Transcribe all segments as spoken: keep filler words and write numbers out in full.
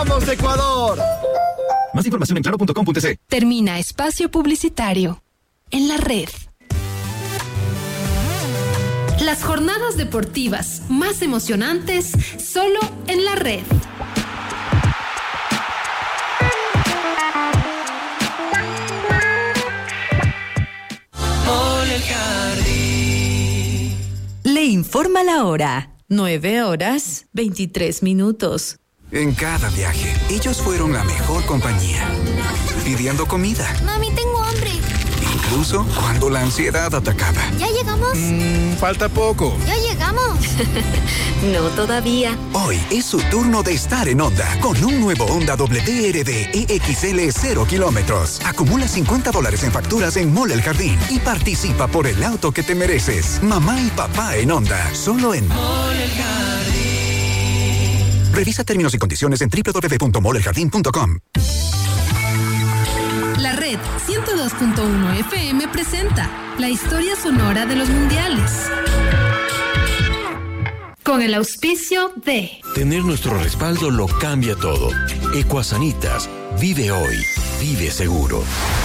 ¡Vamos, Ecuador! Más información en claro punto com punto c. Termina espacio publicitario. En la red. Las jornadas deportivas más emocionantes solo en la red. Le informa la hora. Nueve horas, veintitrés minutos. En cada viaje, ellos fueron la mejor compañía. Pidiendo comida. Mami, tengo hambre. Incluso cuando la ansiedad atacaba. ¿Ya llegamos? Mm, falta poco. Ya llegamos. No todavía. Hoy es su turno de estar en Honda. Con un nuevo Honda W R D E X L cero kilómetros. Acumula cincuenta dólares en facturas en Mall El Jardín. Y participa por el auto que te mereces. Mamá y papá en Honda. Solo en Mall El Jardín. Revisa términos y condiciones en doble u doble u doble u punto mall el jardín punto com. La red ciento dos punto uno F M presenta la historia sonora de los mundiales. Con el auspicio de... Tener nuestro respaldo lo cambia todo. Ecuasanitas. Vive hoy. Vive seguro.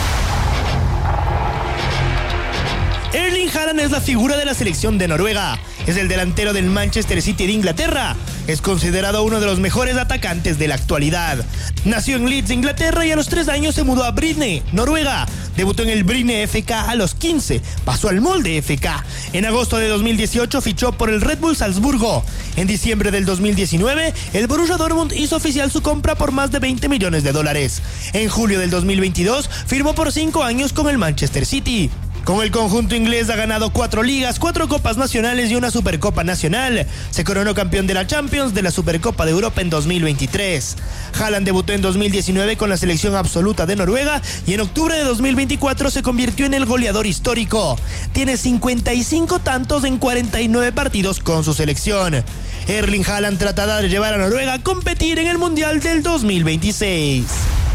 Erling Haaland es la figura de la selección de Noruega. Es el delantero del Manchester City de Inglaterra. Es considerado uno de los mejores atacantes de la actualidad. Nació en Leeds, Inglaterra, y a los tres años se mudó a Bryne, Noruega. Debutó en el Bryne F K a los quince. Pasó al Molde F K. En agosto de dos mil dieciocho fichó por el Red Bull Salzburgo. En diciembre del dos mil diecinueve, el Borussia Dortmund hizo oficial su compra por más de veinte millones de dólares. En julio del dos mil veintidós, firmó por cinco años con el Manchester City. Con el conjunto inglés ha ganado cuatro ligas, cuatro copas nacionales y una Supercopa Nacional. Se coronó campeón de la Champions, de la Supercopa de Europa en dos mil veintitrés. Haaland debutó en dos mil diecinueve con la selección absoluta de Noruega y en octubre de dos mil veinticuatro se convirtió en el goleador histórico. Tiene cincuenta y cinco tantos en cuarenta y nueve partidos con su selección. Erling Haaland tratará de llevar a Noruega a competir en el Mundial del dos mil veintiséis.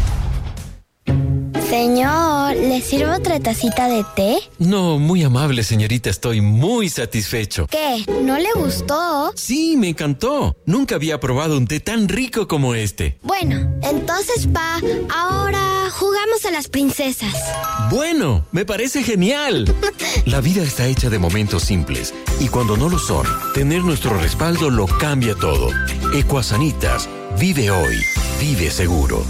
Señor, ¿le sirvo otra tacita de té? No, muy amable, señorita. Estoy muy satisfecho. ¿Qué? ¿No le gustó? Sí, me encantó. Nunca había probado un té tan rico como este. Bueno, entonces, pa, ahora jugamos a las princesas. Bueno, me parece genial. La vida está hecha de momentos simples. Y cuando no lo son, tener nuestro respaldo lo cambia todo. Ecuasanitas. Vive hoy. Vive seguro.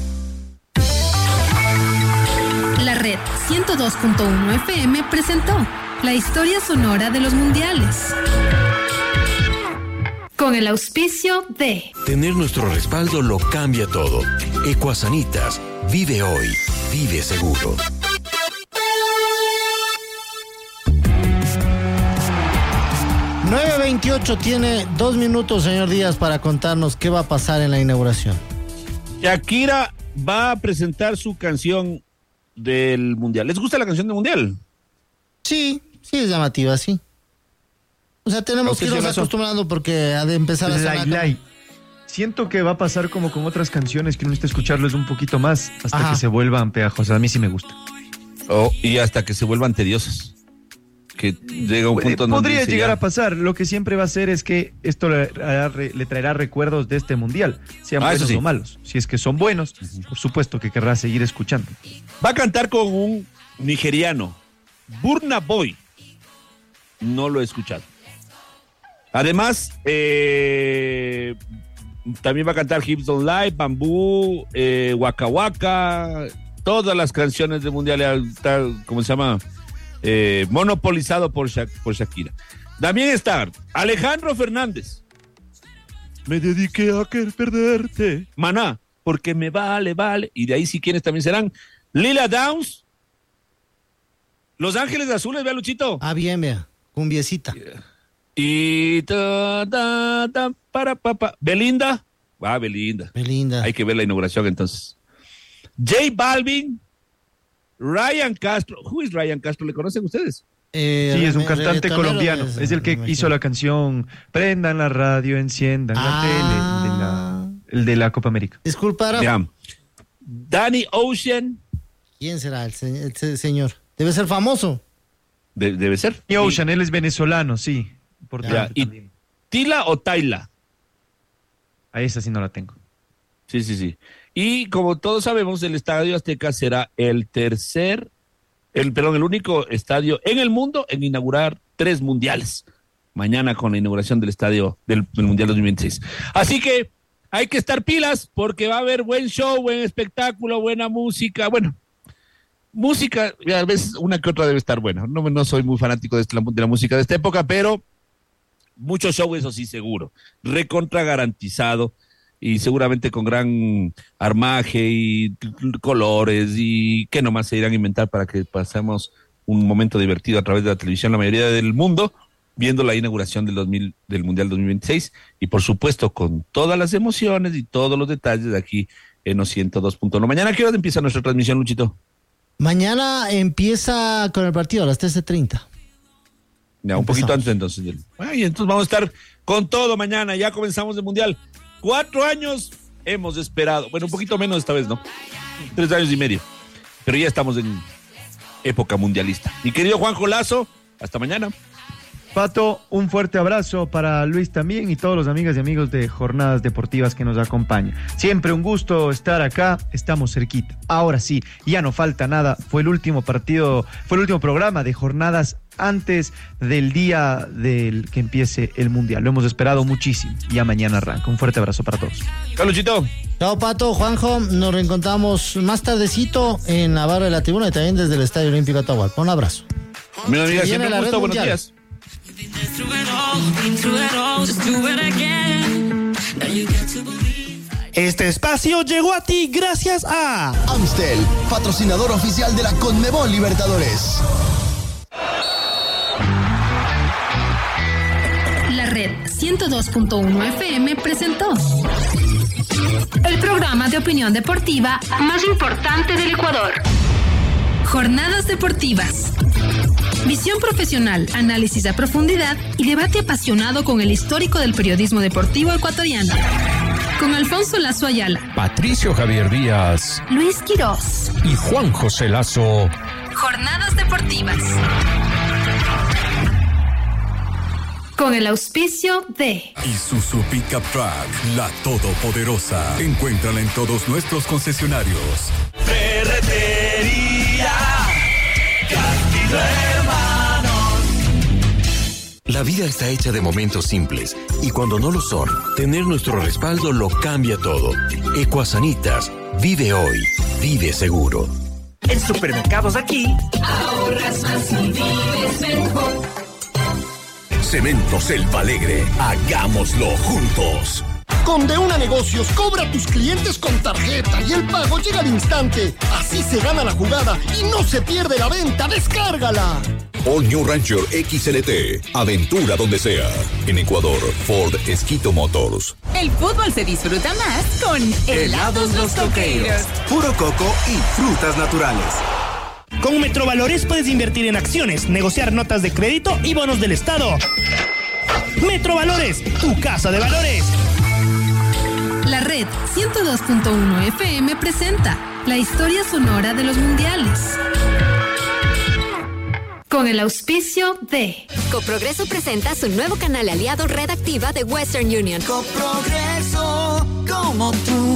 La red ciento dos punto uno F M presentó la historia sonora de los mundiales. Con el auspicio de... Tener nuestro respaldo lo cambia todo. Ecuasanitas. Vive hoy. Vive seguro. nueve veintiocho, tiene dos minutos, señor Díaz, para contarnos qué va a pasar en la inauguración. Shakira va a presentar su canción del Mundial. ¿Les gusta la canción del Mundial? Sí, sí es llamativa, sí. O sea, tenemos que irnos acostumbrando porque ha de empezar a sonar. Lai, siento que va a pasar como con otras canciones que uno necesita escucharles un poquito más hasta Ajá. que se vuelvan pegajosas. A mí sí me gusta. Oh, y hasta que se vuelvan tediosas. Que llega un punto donde podría llegar ya... a pasar. Lo que siempre va a hacer es que esto le, le traerá recuerdos de este mundial, sean ah, buenos sí. o malos. Si es que son buenos, uh-huh. por supuesto que querrá seguir escuchando. Va a cantar con un nigeriano, Burna Boy. No lo he escuchado. Además, eh, también va a cantar Hips Don't Lie, Bambú, eh, Waka Waka, todas las canciones del mundial, tal, ¿cómo se llama? Eh, monopolizado por, Sha- por Shakira. También está Alejandro Fernández. Me dediqué a querer perderte. Maná, porque me vale, vale. Y de ahí sí, ¿quiénes también serán? Lila Downs. Los Ángeles Azules, vea, Luchito. Ah, bien, vea. Cumbiecita. Y ta, ta, ta, para, pa, pa. Belinda. Ah, Belinda. Belinda. Hay que ver la inauguración entonces. J Balvin. Ryan Castro. ¿Who is Ryan Castro? ¿Le conocen ustedes? Eh, sí, es un cantante colombiano. Es, es el que hizo la canción Prendan la radio, enciendan ah. la tele. El de la, el de la Copa América. Disculpa. Yeah. Danny Ocean. ¿Quién será el, se- el señor? Debe ser famoso. De- debe ser. Danny Ocean, él es venezolano, sí. Ya. ¿Y Tila o Taila? A esa sí no la tengo. Sí, sí, sí. Y como todos sabemos, el Estadio Azteca será el tercer, el perdón, el único estadio en el mundo en inaugurar tres mundiales. Mañana con la inauguración del estadio del, del Mundial dos mil veintiséis. Así que hay que estar pilas porque va a haber buen show, buen espectáculo, buena música. Bueno, música, a veces una que otra debe estar buena. No, no soy muy fanático de, esta, de la música de esta época, pero mucho show, eso sí, seguro. Recontra garantizado y seguramente con gran armaje y colores y que nomás se irán a inventar para que pasemos un momento divertido a través de la televisión la mayoría del mundo, viendo la inauguración del dos mil, del Mundial dos mil veintiséis y por supuesto con todas las emociones y todos los detalles de aquí en los ciento dos punto uno. Mañana, ¿a qué hora empieza nuestra transmisión, Luchito? Mañana empieza con el partido a las trece treinta. Ya, un Empezamos. poquito antes entonces. Ay, entonces vamos a estar con todo mañana, ya comenzamos el Mundial. Cuatro años hemos esperado, bueno, un poquito menos esta vez, ¿no? Tres años y medio, pero ya estamos en época mundialista. Mi querido Juanjo Lazo, hasta mañana. Pato, un fuerte abrazo para Luis también y todos los amigas y amigos de Jornadas Deportivas que nos acompañan. Siempre un gusto estar acá, estamos cerquita. Ahora sí, ya no falta nada. Fue el último partido, fue el último programa de Jornadas antes del día del que empiece el Mundial. Lo hemos esperado muchísimo. Ya mañana arranca. Un fuerte abrazo para todos. Carluchito. Chao, Pato, Juanjo. Nos reencontramos más tardecito en la barra de la tribuna y también desde el Estadio Olímpico Atahualpa. Un abrazo. Mi amiga, siempre un gusto. Buenos días. Este espacio llegó a ti gracias a Amstel, patrocinador oficial de la Conmebol Libertadores. La red ciento dos punto uno F M presentó el programa de opinión deportiva más importante del Ecuador. Jornadas Deportivas. Visión profesional, análisis a profundidad y debate apasionado con el histórico del periodismo deportivo ecuatoriano. Con Alfonso Lazo Ayala, Patricio Javier Díaz, Luis Quirós y Juan José Lazo. Jornadas Deportivas. Con el auspicio de Isuzu Pickup Truck, la todopoderosa. Encuéntrala en todos nuestros concesionarios. Ferretería Castillo Hermanos. La vida está hecha de momentos simples y cuando no lo son, tener nuestro respaldo lo cambia todo. Ecuasanitas, vive hoy, vive seguro. En Supermercados Aquí, ahorras más y vives mejor. Cementos Elba Alegre, hagámoslo juntos. Con De Una Negocios, cobra a tus clientes con tarjeta y el pago llega al instante. Así se gana la jugada y no se pierde la venta. ¡Descárgala! All New Ranger X L T, aventura donde sea. En Ecuador, Ford Esquito Motors. El fútbol se disfruta más con Helados Los Coqueiros. Puro coco y frutas naturales. Con Metrovalores puedes invertir en acciones, negociar notas de crédito y bonos del Estado. Metrovalores, tu casa de valores. La red ciento dos punto uno F M presenta la historia sonora de los mundiales. Con el auspicio de Coprogreso presenta su nuevo canal aliado Red Activa de Western Union. Coprogreso, como tú.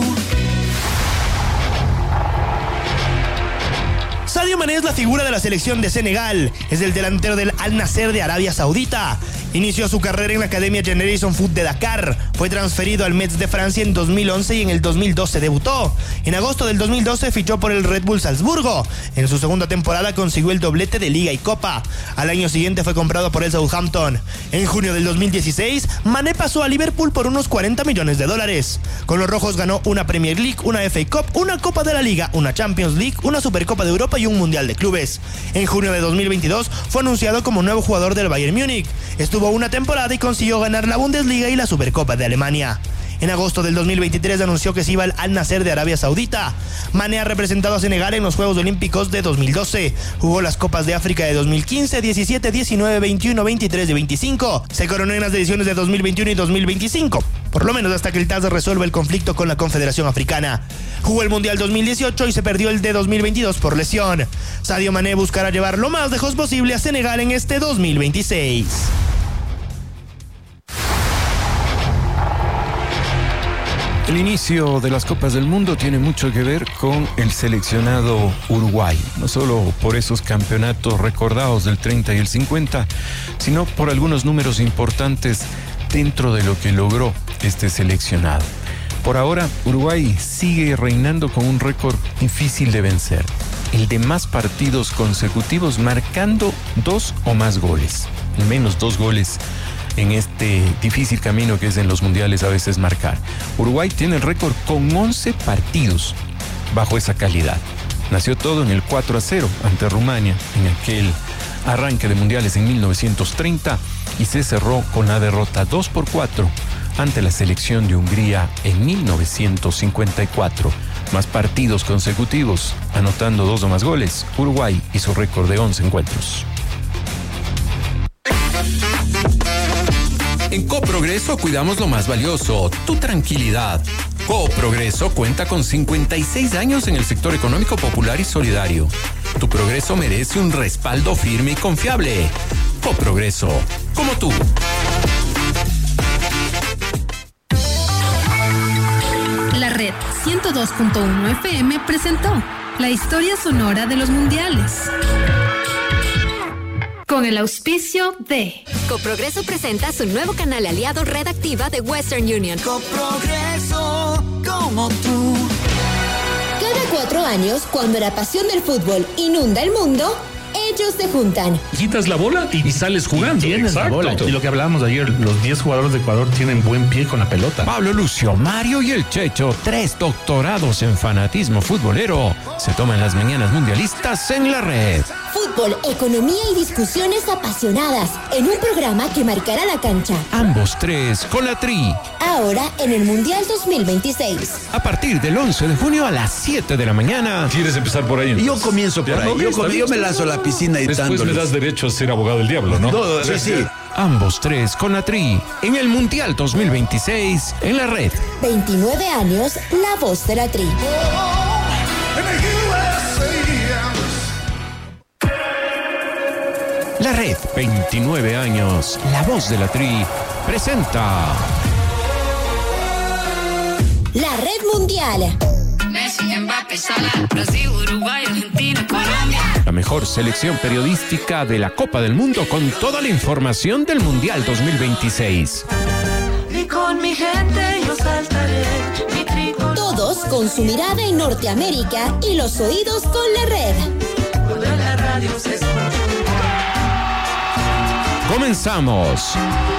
Sadio Mané es la figura de la selección de Senegal. Es el delantero del Al Nassr de Arabia Saudita. Inició su carrera en la Academia Generation Foot de Dakar. Fue transferido al Metz de Francia en dos mil once y en el dos mil doce debutó. En agosto del dos mil doce fichó por el Red Bull Salzburgo. En su segunda temporada consiguió el doblete de Liga y Copa. Al año siguiente fue comprado por el Southampton. En junio del dos mil dieciséis, Mané pasó a Liverpool por unos cuarenta millones de dólares. Con los rojos ganó una Premier League, una F A Cup, una Copa de la Liga, una Champions League, una Supercopa de Europa y un Mundial de Clubes. En junio de dos mil veintidós fue anunciado como nuevo jugador del Bayern Múnich. Estuvo una temporada y consiguió ganar la Bundesliga y la Supercopa de Alemania. En agosto del dos mil veintitrés anunció que se iba al Al Nassr de Arabia Saudita. Mané ha representado a Senegal en los Juegos Olímpicos de dos mil doce. Jugó las Copas de África de dos mil quince, diecisiete, diecinueve, veintiuno, veintitrés y veinticinco. Se coronó en las ediciones de dos mil veintiuno y dos mil veinticinco. Por lo menos hasta que el T A S resuelva el conflicto con la Confederación Africana. Jugó el Mundial dos mil dieciocho y se perdió el de dos mil veintidós por lesión. Sadio Mané buscará llevar lo más lejos posible a Senegal en este dos mil veintiséis. El inicio de las Copas del Mundo tiene mucho que ver con el seleccionado Uruguay, no solo por esos campeonatos recordados del treinta y el cincuenta, sino por algunos números importantes dentro de lo que logró este seleccionado. Por ahora, Uruguay sigue reinando con un récord difícil de vencer, el de más partidos consecutivos marcando dos o más goles, al menos dos goles en este difícil camino que es en los mundiales a veces marcar. Uruguay tiene el récord con once partidos bajo esa calidad. Nació todo en el cuatro a cero ante Rumania en aquel arranque de mundiales en mil novecientos treinta y se cerró con la derrota dos por cuatro ante la selección de Hungría en mil novecientos cincuenta y cuatro. Más partidos consecutivos, anotando dos o más goles, Uruguay y su récord de once encuentros. En Coprogreso cuidamos lo más valioso, tu tranquilidad. Coprogreso cuenta con cincuenta y seis años en el sector económico popular y solidario. Tu progreso merece un respaldo firme y confiable. Coprogreso, como tú. La red ciento dos punto uno F M presentó la historia sonora de los mundiales. Con el auspicio de Coprogreso presenta su nuevo canal aliado Red Activa de Western Union. Coprogreso, como tú. Cada cuatro años, cuando la pasión del fútbol inunda el mundo, ellos se juntan. Quitas la bola y, y sales jugando. Y tienes Exacto. la bola. Y lo que hablábamos ayer, los diez jugadores de Ecuador tienen buen pie con la pelota. Pablo Lucio, Mario y el Checho, tres doctorados en fanatismo futbolero, se toman las mañanas mundialistas en la red. Fútbol, economía y discusiones apasionadas en un programa que marcará la cancha. Ambos tres con la Tri. Ahora en el Mundial dos mil veintiséis. A partir del once de junio a las siete de la mañana. ¿Quieres empezar por ahí? Yo comienzo por ahí. Yo, com- yo me lanzo a la piscina y Después me das derecho a ser abogado del diablo, ¿no? no sí, sí. Ambos tres con la Tri en el Mundial dos mil veintiséis en la red. veintinueve años, la voz de la Tri. La red, veintinueve años, la voz de la Tri, presenta La Red Mundial. Messi, Mbappé, Salah, Brasil, Uruguay, Argentina, Colombia. La mejor selección periodística de la Copa del Mundo con toda la información del Mundial dos mil veintiséis. Y con mi gente yo saltaré. Mi tricolor. Todos con su mirada en Norteamérica y los oídos con la red. Cuando en la radio se escucha. Comenzamos.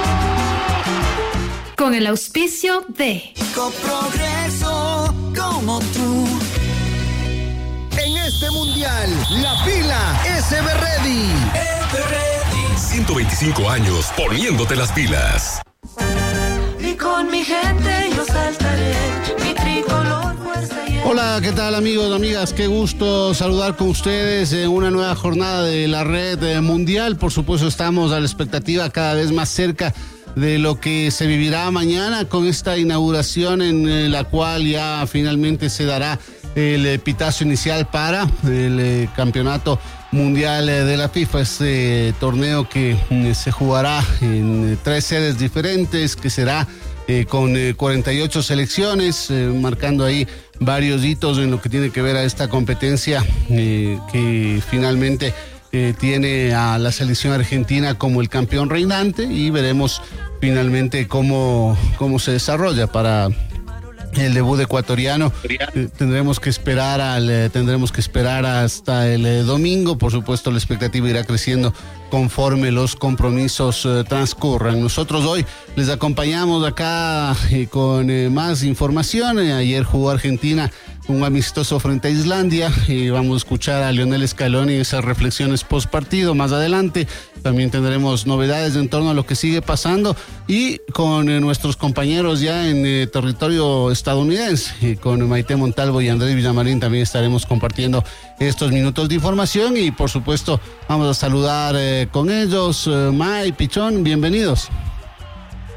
Con el auspicio de Coprogreso, como tú. En este mundial, la pila S B Ready. ciento veinticinco años poniéndote las pilas. Y con mi gente yo saltaré. Mi tricolor, fuerza y... Hola, ¿qué tal amigos, amigas? Qué gusto saludar con ustedes en una nueva jornada de la Red Mundial. Por supuesto, estamos a la expectativa cada vez más cerca de lo que se vivirá mañana con esta inauguración en la cual ya finalmente se dará el pitazo inicial para el eh, campeonato mundial eh, de la FIFA, este torneo que eh, se jugará en eh, tres sedes diferentes, que será eh, con eh, cuarenta y ocho selecciones, eh, marcando ahí varios hitos en lo que tiene que ver a esta competencia eh, que finalmente eh, tiene a la selección argentina como el campeón reinante, y veremos finalmente cómo, cómo se desarrolla para el debut ecuatoriano. Eh, tendremos que esperar al eh, tendremos que esperar hasta el eh, domingo. Por supuesto, la expectativa irá creciendo conforme los compromisos eh, transcurran. Nosotros hoy les acompañamos acá eh, con eh, más información. Eh, ayer jugó Argentina un amistoso frente a Islandia, y vamos a escuchar a Lionel Scaloni y esas reflexiones post partido más adelante. También tendremos novedades en torno a lo que sigue pasando, y con eh, nuestros compañeros ya en eh, territorio estadounidense, y con Maite Montalvo y Andrés Villamarín también estaremos compartiendo estos minutos de información, y por supuesto vamos a saludar eh, con ellos. eh, May, Pichón, bienvenidos.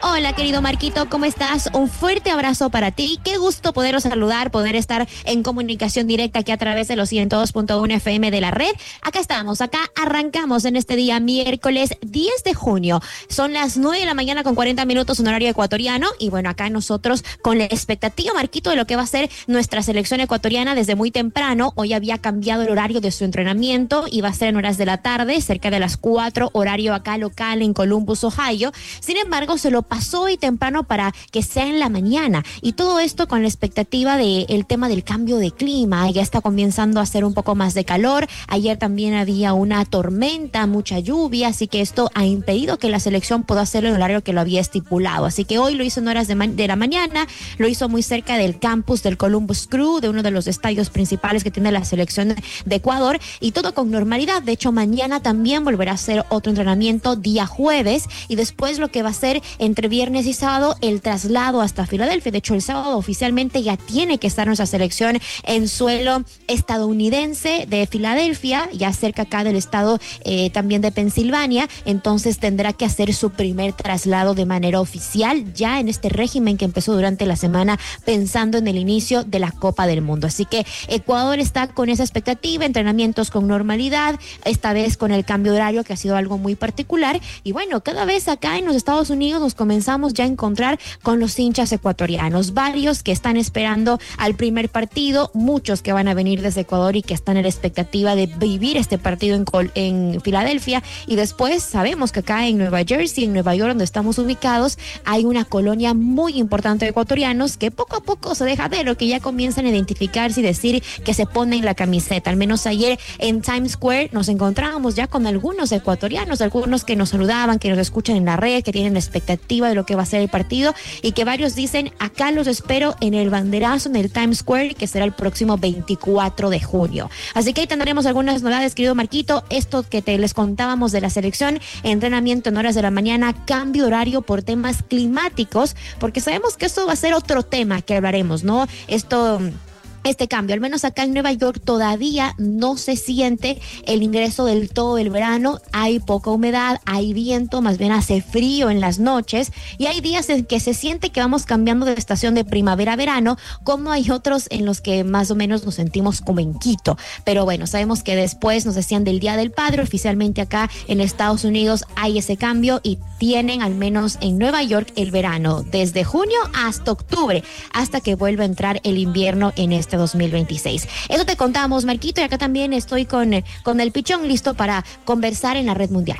Hola, querido Marquito, ¿cómo estás? Un fuerte abrazo para ti. Qué gusto poderos saludar, poder estar en comunicación directa aquí a través de los ciento dos punto uno F M de la red. Acá estamos, acá arrancamos en este día miércoles diez de junio. Son las nueve de la mañana con cuarenta minutos en horario ecuatoriano y bueno, acá nosotros con la expectativa, Marquito, de lo que va a ser nuestra selección ecuatoriana desde muy temprano. Hoy había cambiado el horario de su entrenamiento, iba a ser en horas de la tarde, cerca de las cuatro, horario acá local en Columbus, Ohio. Sin embargo, se lo pasó hoy temprano para que sea en la mañana y todo esto con la expectativa de el tema del cambio de clima. Ya está comenzando a hacer un poco más de calor. Ayer también había una tormenta, mucha lluvia, así que esto ha impedido que la selección pueda hacerlo en el horario que lo había estipulado. Así que hoy lo hizo en horas de, de la mañana, lo hizo muy cerca del campus del Columbus Crew, de uno de los estadios principales que tiene la selección de Ecuador, y todo con normalidad. De hecho, mañana también volverá a hacer otro entrenamiento día jueves y después lo que va a ser entre viernes y sábado el traslado hasta Filadelfia. De hecho, el sábado oficialmente ya tiene que estar nuestra selección en suelo estadounidense de Filadelfia, ya cerca acá del estado eh, también de Pensilvania. Entonces tendrá que hacer su primer traslado de manera oficial ya en este régimen que empezó durante la semana pensando en el inicio de la Copa del Mundo. Así que Ecuador está con esa expectativa, entrenamientos con normalidad, esta vez con el cambio de horario que ha sido algo muy particular. Y bueno, cada vez acá en los Estados Unidos nos comenzamos ya a encontrar con los hinchas ecuatorianos, varios que están esperando al primer partido, muchos que van a venir desde Ecuador y que están en la expectativa de vivir este partido en, Col en Filadelfia. Y después sabemos que acá en Nueva Jersey, en Nueva York, donde estamos ubicados, hay una colonia muy importante de ecuatorianos que poco a poco se deja ver o que ya comienzan a identificarse y decir que se ponen la camiseta. Al menos ayer en Times Square nos encontrábamos ya con algunos ecuatorianos, algunos que nos saludaban, que nos escuchan en la red, que tienen la expectativa de lo que va a ser el partido y que varios dicen, acá los espero en el banderazo en el Times Square, que será el próximo veinticuatro de junio. Así que ahí tendremos algunas novedades, querido Marquito. Esto que te les contábamos de la selección, entrenamiento en horas de la mañana, cambio horario por temas climáticos, porque sabemos que esto va a ser otro tema que hablaremos, ¿no? Esto... Este cambio, al menos acá en Nueva York, todavía no se siente el ingreso del todo del verano. Hay poca humedad, hay viento, más bien hace frío en las noches y hay días en que se siente que vamos cambiando de estación de primavera a verano, como hay otros en los que más o menos nos sentimos como en Quito. Pero bueno, sabemos que después nos decían del Día del Padre, oficialmente acá en Estados Unidos hay ese cambio y tienen al menos en Nueva York el verano desde junio hasta octubre, hasta que vuelva a entrar el invierno en este dos mil veintiséis. Eso te contamos, Marquito, y acá también estoy con, con el Pichón listo para conversar en la red mundial.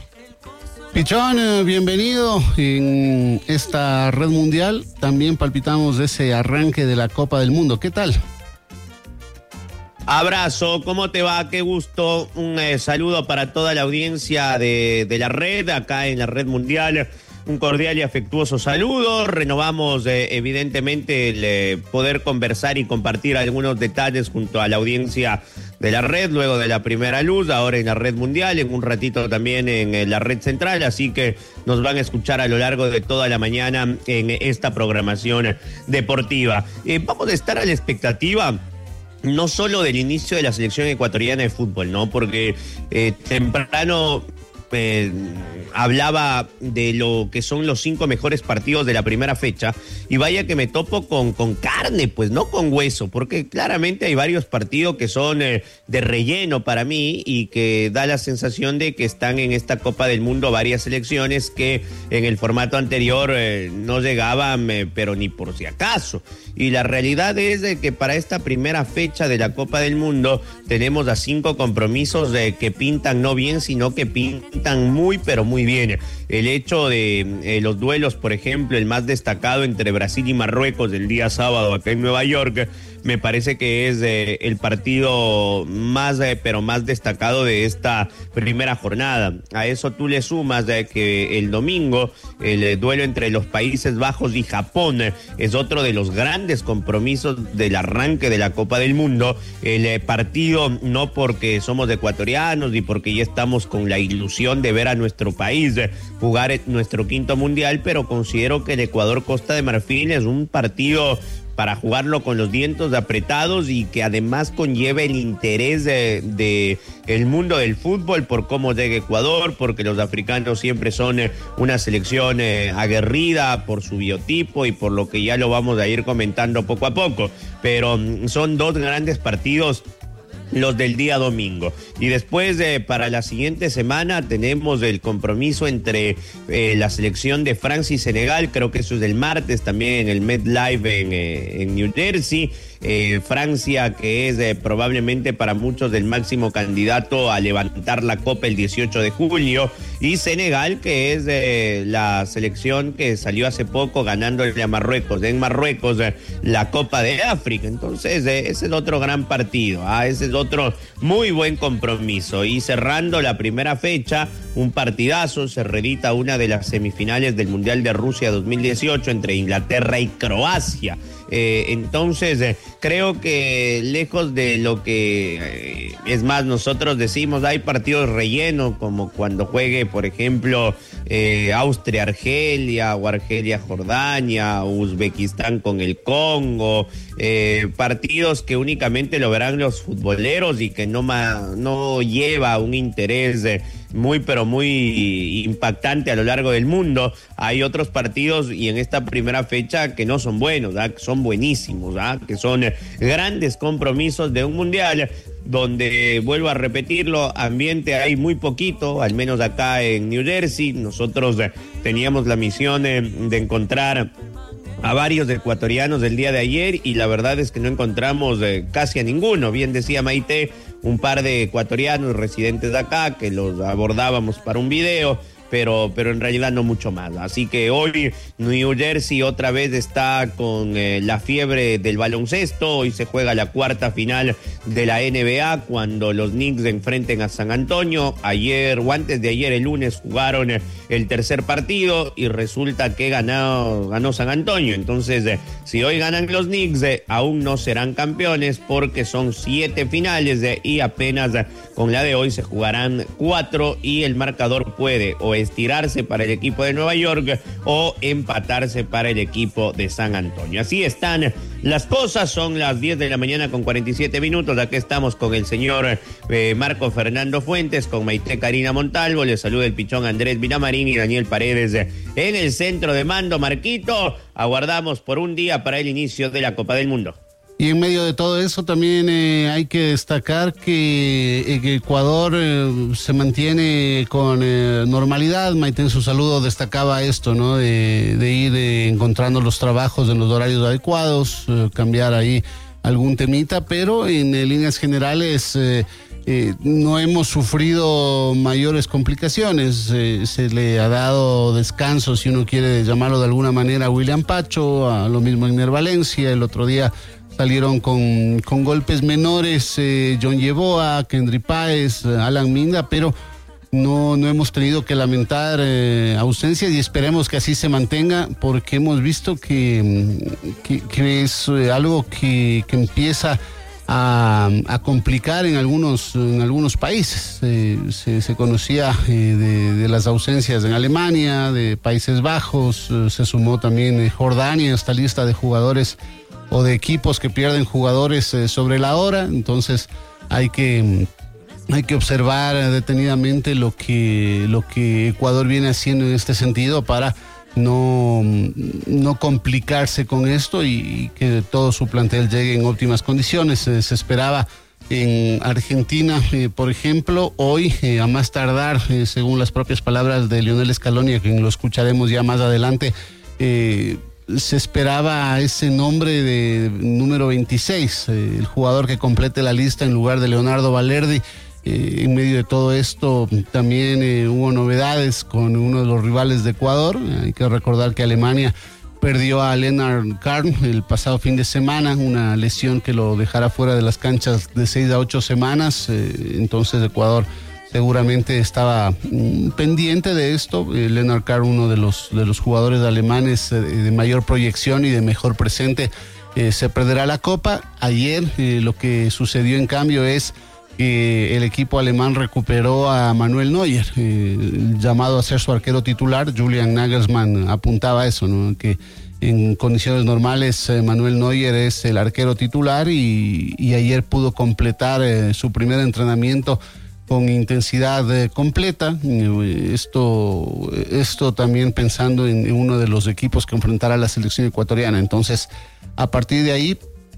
Pichón, bienvenido en esta red mundial. También palpitamos de ese arranque de la Copa del Mundo. ¿Qué tal? Abrazo, ¿cómo te va? Qué gusto. Un eh, saludo para toda la audiencia de, de la red, acá en la red mundial. Un cordial y afectuoso saludo. Renovamos eh, evidentemente el eh, poder conversar y compartir algunos detalles junto a la audiencia de la red, luego de la primera luz, ahora en la red mundial, en un ratito también en, en la red central, así que nos van a escuchar a lo largo de toda la mañana en esta programación deportiva. Eh, vamos a estar a la expectativa no solo del inicio de la selección ecuatoriana de fútbol, ¿no? Porque eh, temprano... Eh, hablaba de lo que son los cinco mejores partidos de la primera fecha y vaya que me topo con, con carne, pues no con hueso, porque claramente hay varios partidos que son eh, de relleno para mí y que da la sensación de que están en esta Copa del Mundo varias selecciones que en el formato anterior eh, no llegaban, eh, pero ni por si acaso. Y la realidad es de que para esta primera fecha de la Copa del Mundo tenemos a cinco compromisos de que pintan no bien, sino que pintan muy, pero muy bien. El hecho de eh, los duelos, por ejemplo, el más destacado entre Brasil y Marruecos del día sábado acá en Nueva York, me parece que es eh, el partido más, eh, pero más destacado de esta primera jornada. A eso tú le sumas de que el domingo el eh, duelo entre los Países Bajos y Japón eh, es otro de los grandes compromisos del arranque de la Copa del Mundo. El eh, partido, no porque somos ecuatorianos ni porque ya estamos con la ilusión de ver a nuestro país eh, jugar nuestro quinto mundial, pero considero que el Ecuador-Costa de Marfil es un partido para jugarlo con los dientes apretados y que además conlleve el interés de, de el mundo del fútbol por cómo llega Ecuador, porque los africanos siempre son eh, una selección eh, aguerrida por su biotipo y por lo que ya lo vamos a ir comentando poco a poco, pero mm, son dos grandes partidos los del día domingo. Y después, eh, para la siguiente semana, tenemos el compromiso entre eh, la selección de Francia y Senegal. Creo que eso es el martes, también en el MetLife en, eh, en New Jersey. Eh, Francia, que es eh, probablemente para muchos el máximo candidato a levantar la Copa el dieciocho de julio. Y Senegal, que es eh, la selección que salió hace poco ganándole a Marruecos. En Marruecos, eh, la Copa de África. Entonces, eh, ese es otro gran partido. ¿ah? Ese es otro muy buen compromiso. Y cerrando la primera fecha, un partidazo, se reedita una de las semifinales del Mundial de Rusia dos mil dieciocho entre Inglaterra y Croacia. Eh, entonces, eh, creo que lejos de lo que, eh, es más, nosotros decimos, hay partidos rellenos, como cuando juegue, por ejemplo, eh, Austria-Argelia o Argelia-Jordania, Uzbekistán con el Congo, eh, partidos que únicamente lo verán los futboleros y que no, ma, no lleva un interés eh, muy pero muy impactante a lo largo del mundo. Hay otros partidos y en esta primera fecha que no son buenos, ¿verdad? Que son buenísimos, ¿verdad? Que son grandes compromisos de un mundial donde, vuelvo a repetirlo, ambiente hay muy poquito, al menos acá en New Jersey. Nosotros teníamos la misión de encontrar a varios ecuatorianos el día de ayer y la verdad es que no encontramos eh, casi a ninguno. Bien decía Maite, un par de ecuatorianos residentes de acá que los abordábamos para un video, pero, pero en realidad no mucho más. Así que hoy New Jersey otra vez está con eh, la fiebre del baloncesto. Hoy se juega la cuarta final de la N B A cuando los Knicks enfrenten a San Antonio. Ayer o antes de ayer, el lunes, jugaron eh, el tercer partido y resulta que ganó, ganó San Antonio. Entonces, eh, si hoy ganan los Knicks, eh, aún no serán campeones porque son siete finales eh, y apenas eh, con la de hoy se jugarán cuatro y el marcador puede o estirarse para el equipo de Nueva York o empatarse para el equipo de San Antonio. Así están las cosas, son las diez de la mañana con cuarenta y siete minutos. Aquí estamos con el señor eh, Marco Fernando Fuentes, con Maite Karina Montalvo, les saluda el pichón Andrés Vilamarín y Daniel Paredes eh, en el centro de mando. Marquito, aguardamos por un día para el inicio de la Copa del Mundo. Y en medio de todo eso también eh, hay que destacar que, eh, que Ecuador eh, se mantiene con eh, normalidad. Maite en su saludo destacaba esto, ¿no? De, de ir eh, encontrando los trabajos en los horarios adecuados, eh, cambiar ahí algún temita, pero en eh, líneas generales eh, eh, no hemos sufrido mayores complicaciones. Eh, se le ha dado descanso, si uno quiere llamarlo de alguna manera, a William Pacho, a lo mismo Igner Valencia. El otro día salieron con, con golpes menores eh, John Yeboah, Kendry Páez, Alan Minda, pero no, no hemos tenido que lamentar eh, ausencias y esperemos que así se mantenga porque hemos visto que, que, que es eh, algo que, que empieza a, a complicar en algunos, en algunos países. Eh, se, se conocía eh, de, de las ausencias en Alemania, de Países Bajos, eh, se sumó también eh, Jordania a esta lista de jugadores o de equipos que pierden jugadores eh, sobre la hora. Entonces hay que, hay que observar detenidamente lo que, lo que Ecuador viene haciendo en este sentido para no, no complicarse con esto y, y que todo su plantel llegue en óptimas condiciones. Eh, se esperaba en Argentina, eh, por ejemplo, hoy, eh, a más tardar, eh, según las propias palabras de Lionel Scaloni, a quien lo escucharemos ya más adelante, eh, se esperaba ese nombre de número veintiséis, eh, el jugador que complete la lista en lugar de Leonardo Valerdi. Eh, en medio de todo esto también eh, hubo novedades con uno de los rivales de Ecuador. Hay que recordar que Alemania perdió a Lennart Karn el pasado fin de semana, una lesión que lo dejará fuera de las canchas de seis a ocho semanas. Eh, entonces Ecuador seguramente estaba mm, pendiente de esto. Eh, Lennart Karn, uno de los, de los jugadores alemanes eh, de mayor proyección y de mejor presente, eh, se perderá la Copa. Ayer eh, lo que sucedió en cambio es que el equipo alemán recuperó a Manuel Neuer, eh, llamado a ser su arquero titular. Julian Nagelsmann apuntaba a eso, ¿no? Que En condiciones normales, eh, Manuel Neuer es el arquero titular y, y ayer pudo completar eh, su primer entrenamiento con intensidad eh, completa. Eh, esto, esto también pensando en, en uno de los equipos que enfrentará la selección ecuatoriana. Entonces, a partir de ahí,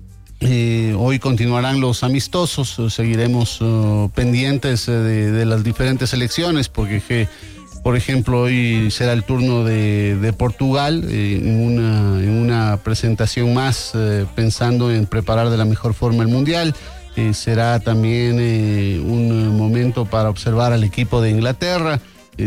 eh, hoy continuarán los amistosos. Seguiremos uh, pendientes eh, de, de las diferentes selecciones porque... que, Por ejemplo, hoy será el turno de, de Portugal eh, en, una, en una presentación más, eh, pensando en preparar de la mejor forma el Mundial. Eh, será también eh, un momento para observar al equipo de Inglaterra.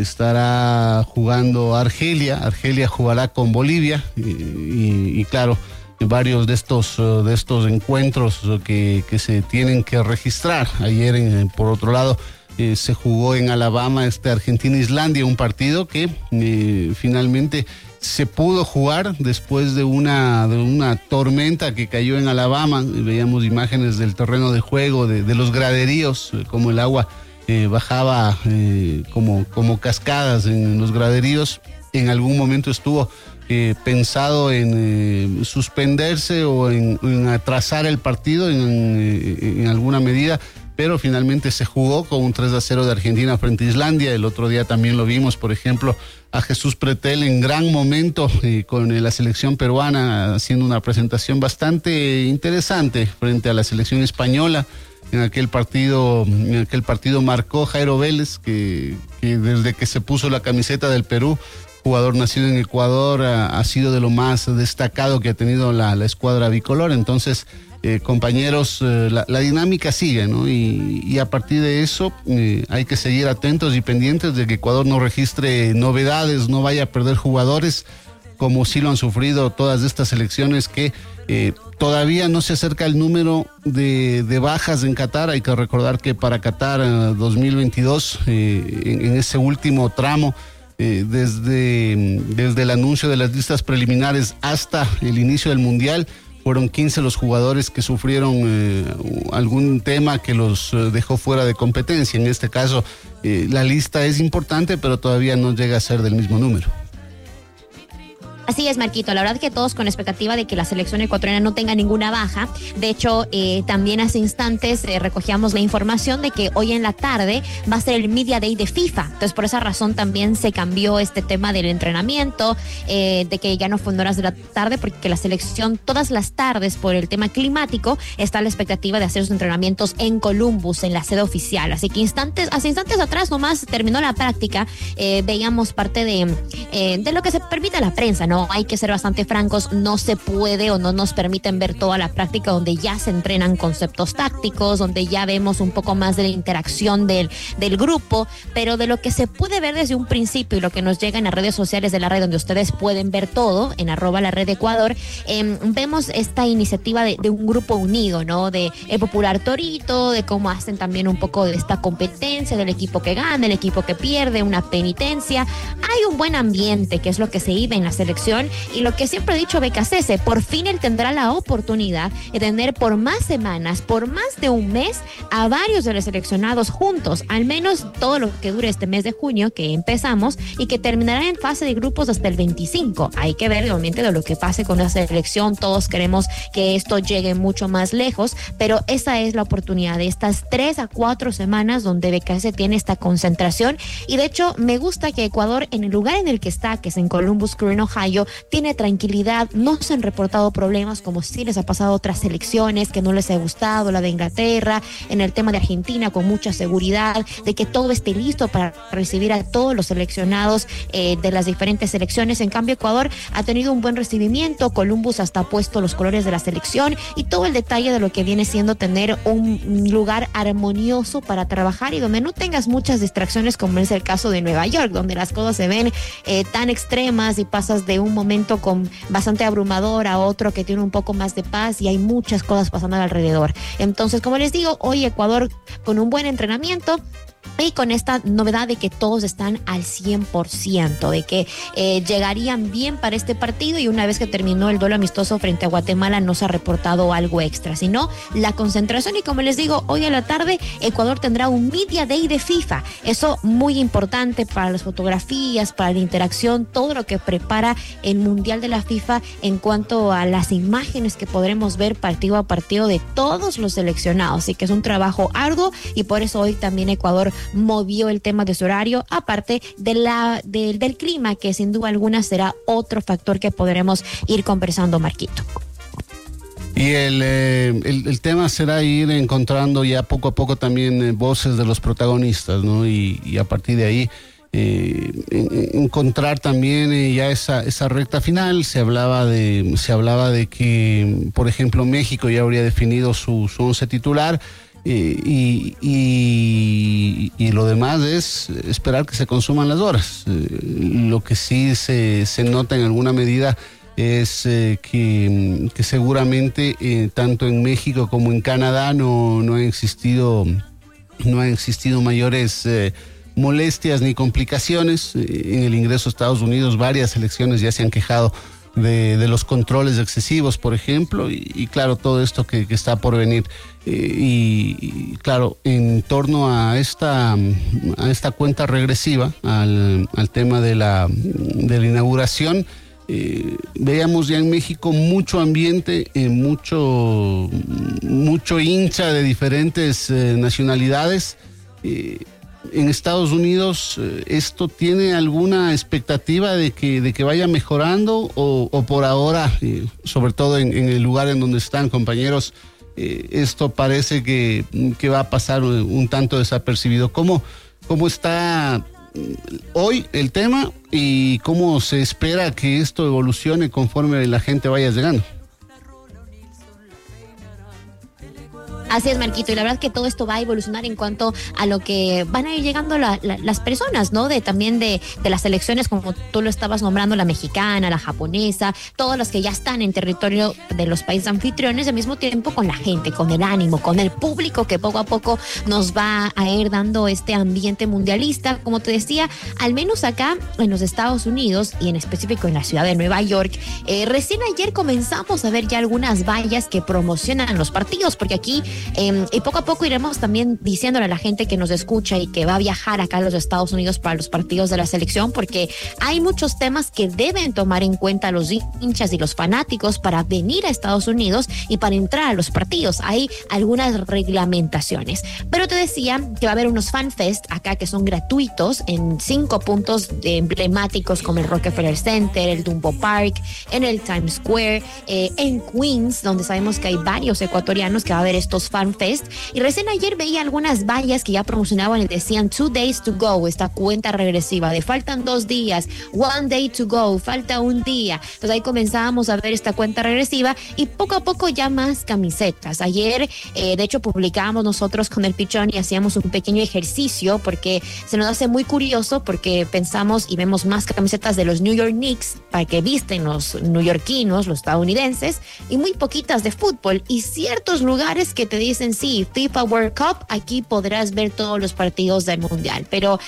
Estará jugando Argelia. Argelia jugará con Bolivia. Y, y, y claro, varios de estos, de estos encuentros que, que se tienen que registrar. Ayer, en, por otro lado, Eh, se jugó en Alabama este Argentina-Islandia, un partido que eh, finalmente se pudo jugar después de una, de una tormenta que cayó en Alabama. Veíamos imágenes del terreno de juego, de, de los graderíos, eh, como el agua eh, bajaba eh, como, como cascadas en los graderíos. En algún momento estuvo eh, pensado en eh, suspenderse o en, en atrasar el partido en, en, en alguna medida, pero finalmente se jugó con un tres a cero de Argentina frente a Islandia. El otro día también lo vimos, por ejemplo, a Jesús Pretel en gran momento eh, con la selección peruana haciendo una presentación bastante interesante frente a la selección española. En aquel partido, en aquel partido marcó Jairo Vélez, que, que desde que se puso la camiseta del Perú, jugador nacido en Ecuador, ha, ha sido de lo más destacado que ha tenido la, la escuadra bicolor. Entonces, Eh, compañeros, eh, la, la dinámica sigue, ¿no? Y, y a partir de eso eh, hay que seguir atentos y pendientes de que Ecuador no registre novedades, no vaya a perder jugadores, como sí lo han sufrido todas estas selecciones que eh, todavía no se acerca el número de, de bajas en Qatar. Hay que recordar que para Qatar eh, dos mil veintidós, eh, en, en ese último tramo, eh, desde, desde el anuncio de las listas preliminares hasta el inicio del Mundial, fueron quince los jugadores que sufrieron eh, algún tema que los eh, dejó fuera de competencia. En este caso, eh, la lista es importante, pero todavía no llega a ser del mismo número. Así es, Marquito. La verdad que todos con expectativa de que la selección ecuatoriana no tenga ninguna baja. De hecho, eh, también hace instantes eh, recogíamos la información de que hoy en la tarde va a ser el Media Day de FIFA. Entonces, por esa razón también se cambió este tema del entrenamiento, eh, de que ya no fue en horas de la tarde, porque la selección todas las tardes, por el tema climático, está a la expectativa de hacer sus entrenamientos en Columbus, en la sede oficial. Así que instantes, hace instantes atrás nomás terminó la práctica. Eh, veíamos parte de, eh, de lo que se permite a la prensa, ¿no? Hay que ser bastante francos, no se puede o no nos permiten ver toda la práctica donde ya se entrenan conceptos tácticos, donde ya vemos un poco más de la interacción del, del grupo, pero de lo que se puede ver desde un principio y lo que nos llega en las redes sociales de la red, donde ustedes pueden ver todo, en arroba la red de Ecuador, eh, vemos esta iniciativa de, de un grupo unido, ¿no? De el popular Torito, de cómo hacen también un poco de esta competencia del equipo que gana, el equipo que pierde, una penitencia. Hay un buen ambiente, que es lo que se vive en la selección. Y lo que siempre he dicho Becasese, por fin él tendrá la oportunidad de tener por más semanas, por más de un mes, a varios de los seleccionados juntos, al menos todo lo que dure este mes de junio que empezamos y que terminará en fase de grupos hasta el veinticinco. Hay que ver realmente de lo que pase con la selección. Todos queremos que esto llegue mucho más lejos, pero esa es la oportunidad de estas tres a cuatro semanas donde Becasese tiene esta concentración. Y de hecho me gusta que Ecuador, en el lugar en el que está, que es en Columbus Crew, en Ohio, tiene tranquilidad, no se han reportado problemas como sí les ha pasado a otras selecciones que no les ha gustado, la de Inglaterra, en el tema de Argentina, con mucha seguridad de que todo esté listo para recibir a todos los seleccionados eh, de las diferentes selecciones. En cambio, Ecuador ha tenido un buen recibimiento, Columbus hasta ha puesto los colores de la selección y todo el detalle de lo que viene siendo tener un lugar armonioso para trabajar y donde no tengas muchas distracciones, como es el caso de Nueva York, donde las cosas se ven eh, tan extremas y pasas de un momento con bastante abrumador a otro que tiene un poco más de paz y hay muchas cosas pasando alrededor. Entonces, como les digo, hoy Ecuador con un buen entrenamiento Y con esta novedad de que todos están al cien por ciento, de que eh, llegarían bien para este partido, y una vez que terminó el duelo amistoso frente a Guatemala no se ha reportado algo extra, sino la concentración. Y como les digo, hoy a la tarde Ecuador tendrá un Media Day de FIFA. Eso muy importante para las fotografías, para la interacción, todo lo que prepara el Mundial de la FIFA en cuanto a las imágenes que podremos ver partido a partido de todos los seleccionados. Así que es un trabajo arduo, y por eso hoy también Ecuador movió el tema de su horario, aparte de la, de, del clima, que sin duda alguna será otro factor que podremos ir conversando, Marquito. Y el, eh, el, el tema será ir encontrando ya poco a poco también eh, voces de los protagonistas, ¿no? Y, y a partir de ahí eh, en, encontrar también eh, ya esa, esa recta final. Se hablaba de, se hablaba de que, por ejemplo, México ya habría definido su, su once titular. Eh, y, y, y lo demás es esperar que se consuman las horas. Eh, lo que sí se, se nota en alguna medida es eh, que, que seguramente eh, tanto en México como en Canadá no, no han existido, no han existido mayores eh, molestias ni complicaciones. Eh, en el ingreso a Estados Unidos varias selecciones ya se han quejado De, de los controles excesivos, por ejemplo, y, y claro, todo esto que, que está por venir. Eh, y, y claro, en torno a esta, a esta cuenta regresiva, al, al tema de la, de la inauguración, eh, veíamos ya en México mucho ambiente, eh, mucho, mucho hincha de diferentes eh, nacionalidades. Eh, En Estados Unidos, ¿esto tiene alguna expectativa de que, de que vaya mejorando o, o por ahora, eh, sobre todo en, en el lugar en donde están, compañeros, eh, esto parece que, que va a pasar un, un tanto desapercibido? ¿Cómo, cómo está hoy el tema y cómo se espera que esto evolucione conforme la gente vaya llegando? Así es, Marquito, y la verdad que todo esto va a evolucionar en cuanto a lo que van a ir llegando la, la, las personas, ¿no? De también de, de las selecciones, como tú lo estabas nombrando, la mexicana, la japonesa, todas las que ya están en territorio de los países anfitriones, al mismo tiempo con la gente, con el ánimo, con el público que poco a poco nos va a ir dando este ambiente mundialista. Como te decía, al menos acá en los Estados Unidos y en específico en la ciudad de Nueva York, eh, recién ayer comenzamos a ver ya algunas vallas que promocionan los partidos, porque aquí Eh, y poco a poco iremos también diciéndole a la gente que nos escucha y que va a viajar acá a los Estados Unidos para los partidos de la selección, porque hay muchos temas que deben tomar en cuenta los hinchas y los fanáticos para venir a Estados Unidos y para entrar a los partidos. Hay algunas reglamentaciones, pero te decía que va a haber unos fan fest acá que son gratuitos en cinco puntos emblemáticos como el Rockefeller Center, el Dumbo Park, en el Times Square, eh, en Queens, donde sabemos que hay varios ecuatorianos, que va a haber estos fan fest. Y recién ayer veía algunas vallas que ya promocionaban y decían two days to go, esta cuenta regresiva de faltan dos días, one day to go, falta un día. Entonces ahí comenzábamos a ver esta cuenta regresiva y poco a poco ya más camisetas. Ayer eh, de hecho publicábamos nosotros con el Pichón y hacíamos un pequeño ejercicio porque se nos hace muy curioso, porque pensamos y vemos más camisetas de los New York Knicks para que visten los neoyorquinos, los estadounidenses, y muy poquitas de fútbol, y ciertos lugares que te dicen sí, FIFA World Cup, aquí podrás ver todos los partidos del Mundial, pero